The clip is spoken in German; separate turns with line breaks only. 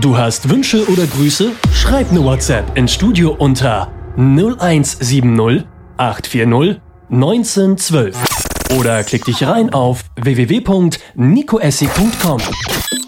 Du hast Wünsche oder Grüße? Schreib eine WhatsApp ins Studio unter 0170 840 1912 oder klick dich rein auf www.nicoessi.com.